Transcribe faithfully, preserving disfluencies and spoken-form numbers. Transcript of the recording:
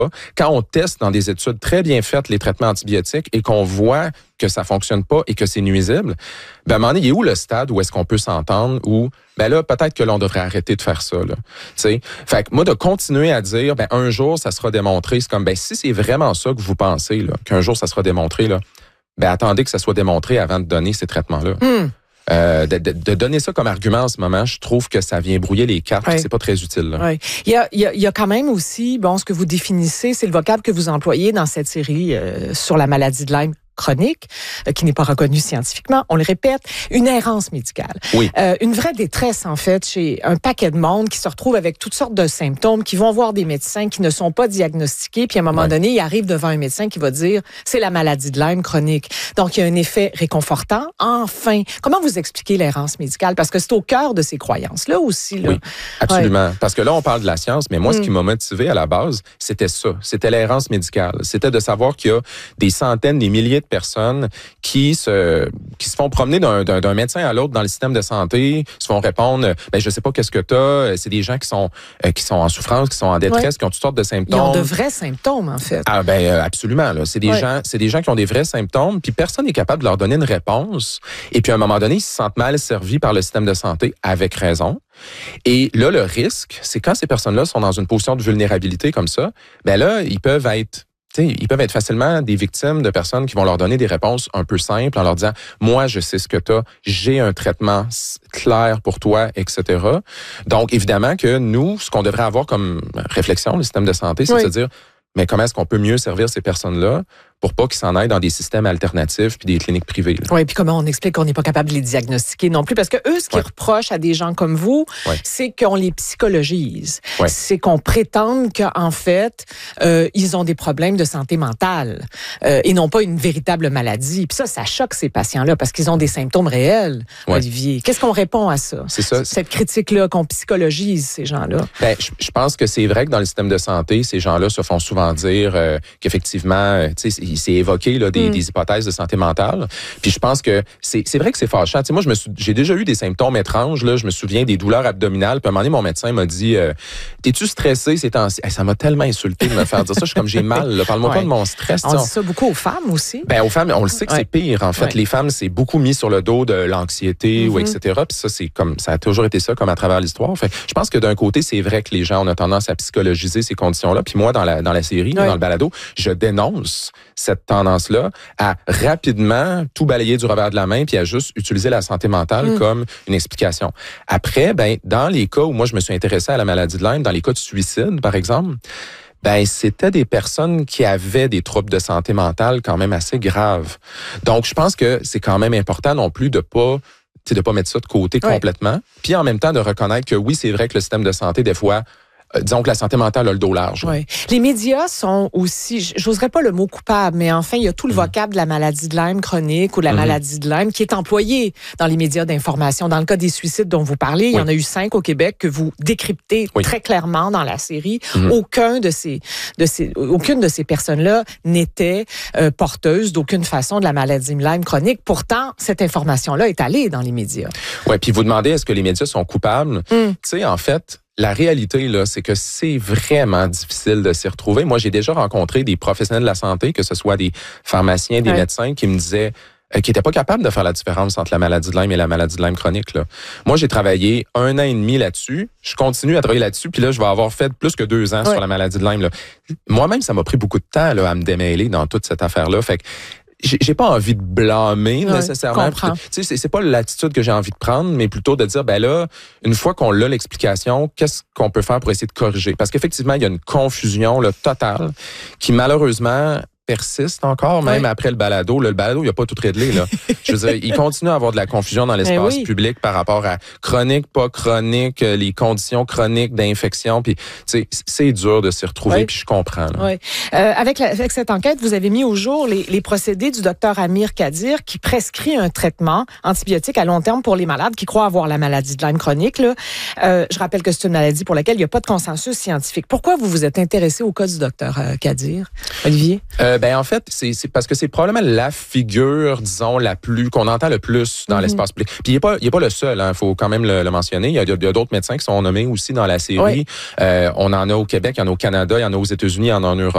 Quand on teste dans des études très bien faites les traitements antibiotiques et qu'on voit que ça fonctionne pas et que c'est nuisible, ben à un moment donné, il est où le stade où est-ce qu'on peut s'entendre ou ben là, peut-être que l'on devrait arrêter de faire ça, là. Tu sais? Fait que moi, de continuer à dire, ben un jour, ça sera démontré, c'est comme, ben si c'est vraiment ça que vous pensez, là, qu'un jour, ça sera démontré, là, ben attendez que ça soit démontré avant de donner ces traitements-là. Mm. Euh, de, de, de donner ça comme argument en ce moment, je trouve que ça vient brouiller les cartes, oui. c'est pas très utile. Là. Oui. Il y a, il y a, il y a quand même aussi, bon, ce que vous définissez, c'est le vocable que vous employez dans cette série euh, sur la maladie de Lyme chronique, euh, qui n'est pas reconnue scientifiquement, on le répète, une errance médicale. Oui. Euh, une vraie détresse, en fait, chez un paquet de monde qui se retrouve avec toutes sortes de symptômes, qui vont voir des médecins qui ne sont pas diagnostiqués, puis à un moment ouais. donné, ils arrivent devant un médecin qui va dire « c'est la maladie de Lyme chronique ». Donc, il y a un effet réconfortant. Enfin, comment vous expliquez l'errance médicale? Parce que c'est au cœur de ces croyances-là aussi. Là. Oui, absolument. Ouais. Parce que là, on parle de la science, mais moi, mm. ce qui m'a motivé à la base, c'était ça. C'était l'errance médicale. C'était de savoir qu'il y a des centaines, des milliers de personnes qui se qui se font promener d'un, d'un, d'un médecin à l'autre dans le système de santé, se font répondre ben je sais pas qu'est-ce que t'as, c'est des gens qui sont euh, qui sont en souffrance, qui sont en détresse, ouais. qui ont toutes sortes de symptômes. Ils ont de vrais symptômes en fait. Ah ben euh, absolument là, c'est des ouais. gens c'est des gens qui ont des vrais symptômes, puis personne n'est capable de leur donner une réponse et puis à un moment donné, ils se sentent mal servis par le système de santé avec raison. Et là le risque, c'est quand ces personnes-là sont dans une position de vulnérabilité comme ça, ben là, ils peuvent être T'sais, ils peuvent être facilement des victimes de personnes qui vont leur donner des réponses un peu simples en leur disant « moi, je sais ce que tu as, j'ai un traitement clair pour toi, et cetera » Donc, évidemment que nous, ce qu'on devrait avoir comme réflexion, le système de santé, c'est oui. de se dire « mais comment est-ce qu'on peut mieux servir ces personnes-là pour pas qu'ils s'en aillent dans des systèmes alternatifs puis des cliniques privées. » Oui, puis comment on explique qu'on n'est pas capable de les diagnostiquer non plus? Parce que eux, ce qu'ils ouais. reprochent à des gens comme vous, ouais. c'est qu'on les psychologise. Ouais. C'est qu'on prétende qu'en fait, euh, ils ont des problèmes de santé mentale euh, et non pas une véritable maladie. Puis ça, ça choque ces patients-là parce qu'ils ont des symptômes réels, ouais. Olivier. Qu'est-ce qu'on répond à ça? C'est ça. Cette critique-là, qu'on psychologise ces gens-là? Ben, je, je pense que c'est vrai que dans le système de santé, ces gens-là se font souvent dire euh, qu'effectivement, euh, tu sais, il s'est évoqué là, des, mm. des hypothèses de santé mentale. Puis je pense que c'est, c'est vrai que c'est fâchant. Tu sais, moi, je me suis, j'ai déjà eu des symptômes étranges. Là. Je me souviens des douleurs abdominales. Puis à un moment donné, mon médecin m'a dit euh, « T'es-tu stressé ces temps-ci? » Hey, ça m'a tellement insulté de me faire dire ça. Je suis comme, j'ai mal. Là. Parle-moi ouais. pas de mon stress. On dit ça beaucoup aux femmes aussi. Ben, aux femmes, on le sait que ouais. c'est pire. En fait, ouais. les femmes, c'est beaucoup mis sur le dos de l'anxiété mm-hmm. ou et cetera. Puis ça, c'est comme, ça a toujours été ça comme à travers l'histoire. Fait, je pense que d'un côté, c'est vrai que les gens ont tendance à psychologiser ces conditions-là. Puis moi, dans la, dans la série, ouais. dans le balado, je dénonce cette tendance-là à rapidement tout balayer du revers de la main puis à juste utiliser la santé mentale mm. comme une explication. Après, ben dans les cas où moi je me suis intéressé à la maladie de Lyme, dans les cas de suicide par exemple, ben c'était des personnes qui avaient des troubles de santé mentale quand même assez graves. Donc je pense que c'est quand même important non plus de pas de pas mettre ça de côté ouais. complètement, puis en même temps de reconnaître que oui, c'est vrai que le système de santé des fois disons que la santé mentale a le dos large. Oui. Les médias sont aussi, j'oserais pas le mot coupable, mais enfin, il y a tout le mmh. vocable de la maladie de Lyme chronique ou de la mmh. maladie de Lyme qui est employé dans les médias d'information. Dans le cas des suicides dont vous parlez, oui. il y en a eu cinq au Québec que vous décryptez oui. très clairement dans la série. Mmh. Aucun de ces, de ces, aucune de ces personnes-là n'était euh, porteuse d'aucune façon de la maladie de Lyme chronique. Pourtant, cette information-là est allée dans les médias. Oui, puis vous demandez est-ce que les médias sont coupables? Mmh. Tu sais, en fait, la réalité, là, c'est que c'est vraiment difficile de s'y retrouver. Moi, j'ai déjà rencontré des professionnels de la santé, que ce soit des pharmaciens, des ouais. médecins, qui me disaient euh, qu'ils n'étaient pas capables de faire la différence entre la maladie de Lyme et la maladie de Lyme chronique. Là. Moi, j'ai travaillé un an et demi là-dessus. Je continue à travailler là-dessus, puis là, je vais avoir fait plus que deux ans ouais. sur la maladie de Lyme. Là. Moi-même, ça m'a pris beaucoup de temps là, à me démêler dans toute cette affaire-là. Fait que J'ai, j'ai pas envie de blâmer ouais, nécessairement. Tu sais, c'est, c'est pas l'attitude que j'ai envie de prendre, mais plutôt de dire, ben là, une fois qu'on a l'explication, qu'est-ce qu'on peut faire pour essayer de corriger? Parce qu'effectivement, il y a une confusion là, totale qui, malheureusement, persiste encore, même oui. après le balado. Là, le balado, il n'y a pas tout réglé. Là. Je veux dire, il continue à avoir de la confusion dans l'espace oui. public par rapport à chronique, pas chronique, les conditions chroniques d'infection. Puis, tu sais, c'est dur de s'y retrouver, oui. puis je comprends. Là. Oui. Euh, avec, la, avec cette enquête, vous avez mis au jour les, les procédés du docteur Amir Kadir qui prescrit un traitement antibiotique à long terme pour les malades qui croient avoir la maladie de Lyme chronique. Là. Euh, je rappelle que c'est une maladie pour laquelle il n'y a pas de consensus scientifique. Pourquoi vous vous êtes intéressé au cas du docteur euh, Kadir, Olivier? Euh, ben en fait, c'est, c'est parce que c'est probablement la figure, disons, la plus qu'on entend le plus dans mm-hmm. l'espace public. Puis il est pas, il est pas le seul. Il hein, faut quand même le, le mentionner. Il y, a, il y a d'autres médecins qui sont nommés aussi dans la série. Oui. Euh, on en a au Québec, il y en a au Canada, il y en a aux États-Unis, il y en a en Europe.